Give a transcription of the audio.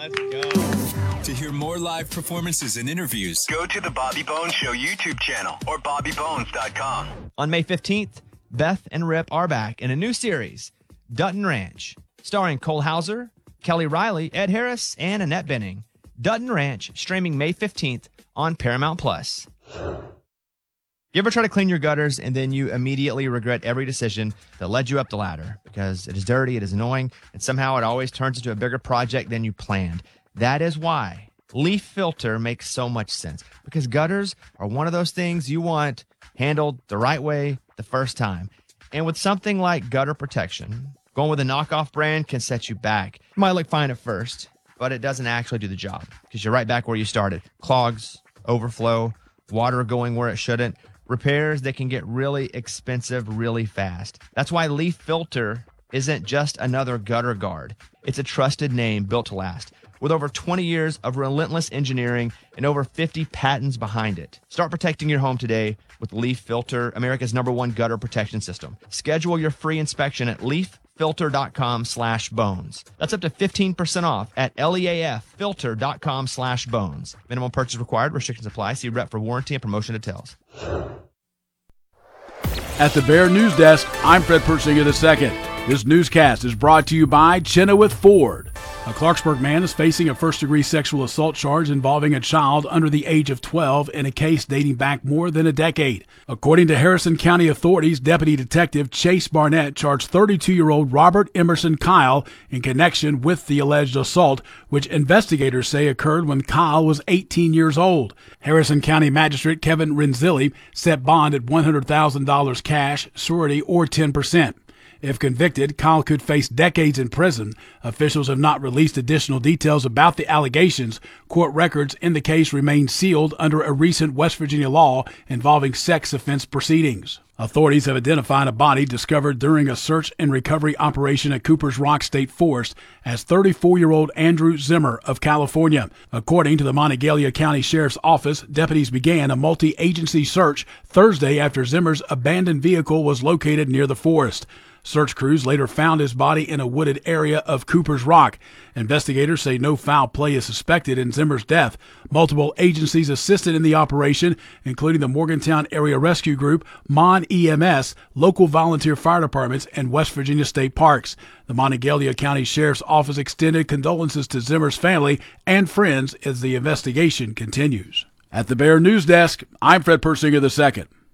Let's go. To hear more live performances and interviews, go to the Bobby Bones Show YouTube channel or BobbyBones.com. On May 15th, Beth and Rip are back in a new series, Dutton Ranch, starring Cole Hauser, Kelly Riley, Ed Harris, and Annette Bening. Dutton Ranch, streaming May 15th on Paramount+. You ever try to clean your gutters and then you immediately regret every decision that led you up the ladder because it is dirty, it is annoying, and somehow it always turns into a bigger project than you planned? That is why Leaf Filter makes so much sense, because gutters are one of those things you want handled the right way the first time. And with something like gutter protection, going with a knockoff brand can set you back. It might look fine at first, but it doesn't actually do the job because you're right back where you started. Clogs, overflow, water going where it shouldn't. Repairs that can get really expensive really fast. That's why Leaf Filter isn't just another gutter guard. It's a trusted name built to last, with over 20 years of relentless engineering and over 50 patents behind it. Start protecting your home today with Leaf Filter, America's #1 gutter protection system. Schedule your free inspection at leaffilter.com/bones. That's up to 15% off at leaffilter.com/bones. Minimum purchase required. Restrictions apply. See rep for warranty and promotion details. At the Bear News Desk, I'm Fred Persinger II. This newscast is brought to you by Chenoweth Ford. A Clarksburg man is facing a first-degree sexual assault charge involving a child under the age of 12 in a case dating back more than a decade. According to Harrison County authorities, Deputy Detective Chase Barnett charged 32-year-old Robert Emerson Kyle in connection with the alleged assault, which investigators say occurred when Kyle was 18 years old. Harrison County Magistrate Kevin Renzilli set bond at $100,000 cash, surety, or 10%. If convicted, Kyle could face decades in prison. Officials have not released additional details about the allegations. Court records in the case remain sealed under a recent West Virginia law involving sex offense proceedings. Authorities have identified a body discovered during a search and recovery operation at Cooper's Rock State Forest as 34-year-old Andrew Zimmer of California. According to the Monongalia County Sheriff's Office, deputies began a multi-agency search Thursday after Zimmer's abandoned vehicle was located near the forest. Search crews later found his body in a wooded area of Cooper's Rock. Investigators say no foul play is suspected in Zimmer's death. Multiple agencies assisted in the operation, including the Morgantown Area Rescue Group, Mon EMS, local volunteer fire departments, and West Virginia State Parks. The Monongalia County Sheriff's Office extended condolences to Zimmer's family and friends as the investigation continues. At the Bear News Desk, I'm Fred Persinger II.